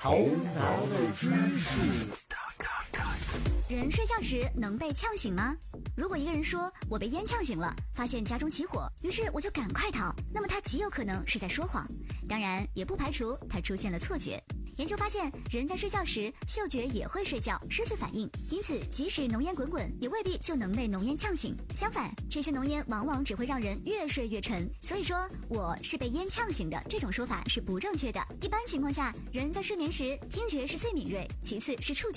头脑的知识。 人睡觉时能被呛醒吗？如果一个人说我被烟呛醒了，发现家中起火，于是我就赶快逃，那么他极有可能是在说谎，当然也不排除他出现了错觉。研究发现，人在睡觉时嗅觉也会睡觉，失去反应，因此即使浓烟滚滚，也未必就能被浓烟呛醒。相反，这些浓烟往往只会让人越睡越沉。所以说我是被烟呛醒的这种说法是不正确的。一般情况下，人在睡眠时听觉是最敏锐，其次是触觉。